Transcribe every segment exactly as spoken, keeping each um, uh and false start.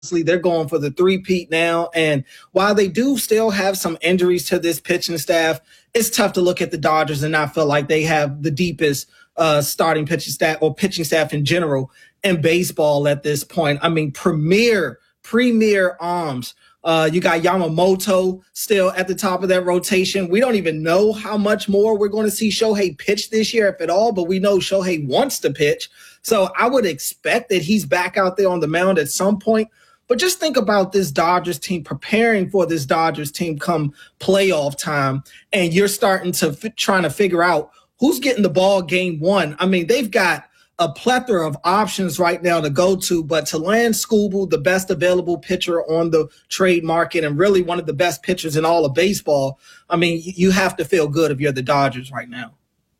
They're going for the three-peat now. And while they do still have some injuries to this pitching staff, it's tough to look at the Dodgers and not feel like they have the deepest uh, starting pitching staff or pitching staff in general in baseball at this point. I mean, premier, premier arms. Uh, you got Yamamoto still at the top of that rotation. We don't even know how much more we're going to see Shohei pitch this year, if at all, but we know Shohei wants to pitch. So I would expect that he's back out there on the mound at some point. But just think about this Dodgers team, preparing for this Dodgers team come playoff time, and you're starting to f- trying to figure out who's getting the ball game one. I mean, they've got a plethora of options right now to go to, but to land Skubal, the best available pitcher on the trade market and really one of the best pitchers in all of baseball, I mean, you have to feel good if you're the Dodgers right now.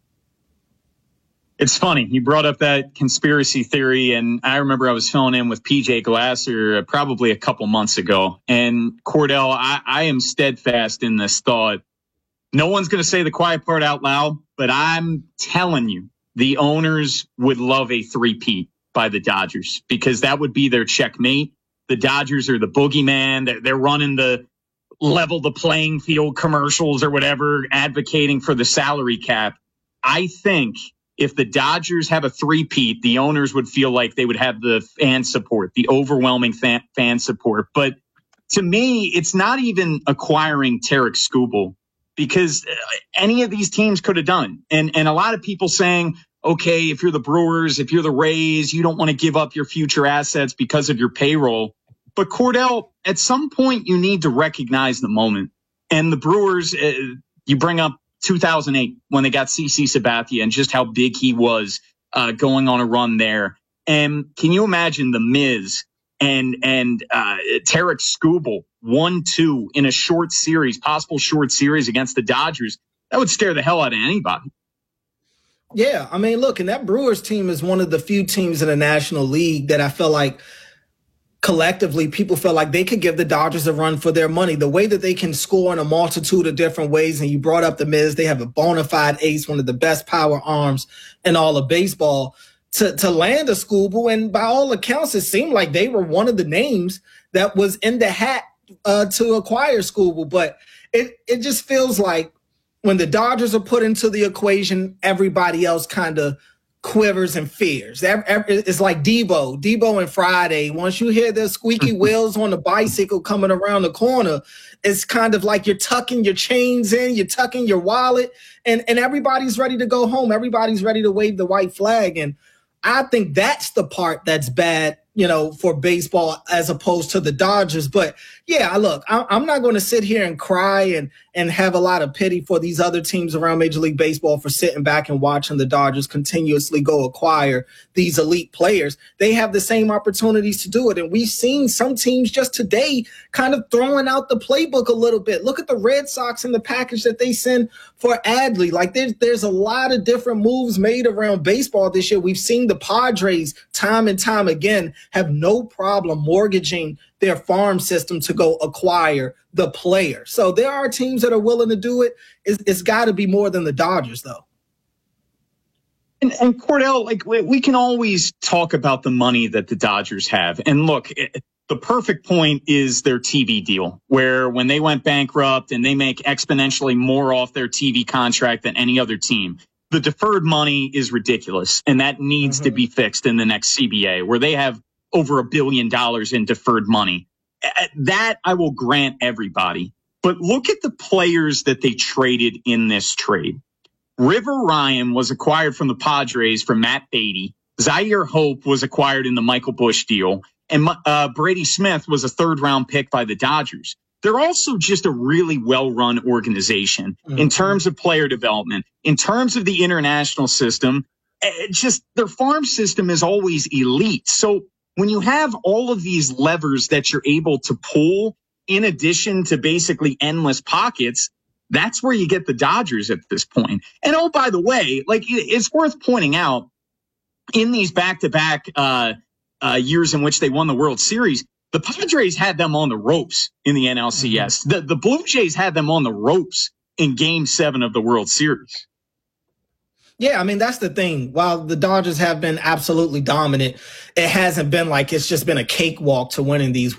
It's funny. You brought up that conspiracy theory, and I remember I was filling in with P J Glasser probably a couple months ago. And Cordell, I, I am steadfast in this thought. No one's going to say the quiet part out loud, but I'm telling you, the owners would love a three-peat by the Dodgers because that would be their checkmate. The Dodgers are the boogeyman. They're, they're running the level the playing field commercials or whatever, advocating for the salary cap. I think if the Dodgers have a three-peat, the owners would feel like they would have the fan support, the overwhelming fan, fan support. But to me, it's not even acquiring Tarik Skubal because any of these teams could have done. And, and a lot of people saying, okay, if you're the Brewers, if you're the Rays, you don't want to give up your future assets because of your payroll. But Cordell, at some point, you need to recognize the moment. And the Brewers, uh, you bring up two thousand eight when they got CeCe Sabathia and just how big he was uh, going on a run there. And can you imagine the Miz and and uh, Tarik Skubal one two in a short series, possible short series against the Dodgers? That would scare the hell out of anybody. Yeah, I mean, look, and that Brewers team is one of the few teams in the National League that I feel like collectively, people feel like they could give the Dodgers a run for their money. The way that they can score in a multitude of different ways, and you brought up the Miz, they have a bona fide ace, one of the best power arms in all of baseball. To, to land a Skubal, and by all accounts, it seemed like they were one of the names that was in the hat uh, to acquire Skubal. But it, it just feels like when the Dodgers are put into the equation, everybody else kind of quivers and fears. It's like Debo, Debo and Friday. Once you hear the squeaky wheels on the bicycle coming around the corner, it's kind of like you're tucking your chains in, you're tucking your wallet, and, and everybody's ready to go home. Everybody's ready to wave the white flag. And I think that's the part that's bad, you know, for baseball as opposed to the Dodgers. But yeah, look, I'm not going to sit here and cry and, and have a lot of pity for these other teams around Major League Baseball for sitting back and watching the Dodgers continuously go acquire these elite players. They have the same opportunities to do it. And we've seen some teams just today kind of throwing out the playbook a little bit. Look at the Red Sox and the package that they send for Adley. Like there's, there's a lot of different moves made around baseball this year. We've seen the Padres time and time again have no problem mortgaging their farm system to go acquire the player. So there are teams that are willing to do it. It's, it's got to be more than the Dodgers, though. And, and Cordell, like we, we can always talk about the money that the Dodgers have. And look, it, the perfect point is their T V deal, where when they went bankrupt and they make exponentially more off their T V contract than any other team. The deferred money is ridiculous, and that needs mm-hmm. to be fixed in the next C B A, where they have over a billion dollars in deferred money. That I will grant everybody. But look at the players that they traded in this trade. River Ryan was acquired from the Padres for Matt Beatty. Zaire Hope was acquired in the Michael Busch deal. And uh, Brady Smith was a third-round pick by the Dodgers. They're also just a really well-run organization mm-hmm. in terms of player development, in terms of the international system. It just their farm system is always elite. So when you have all of these levers that you're able to pull, in addition to basically endless pockets, that's where you get the Dodgers at this point. And oh, by the way, like it's worth pointing out, in these back-to-back uh, uh, years in which they won the World Series, the Padres had them on the ropes in the N L C S. Mm-hmm. The, the Blue Jays had them on the ropes in Game Seven of the World Series. Yeah, I mean, that's the thing. While the Dodgers have been absolutely dominant, it hasn't been like it's just been a cakewalk to winning these